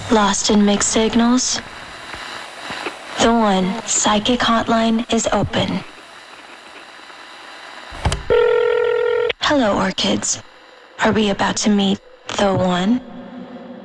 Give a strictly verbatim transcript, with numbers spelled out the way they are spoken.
Lost in mixed signals? The One Psychic Hotline is open. Hello, Orchids. Are we about to meet the One?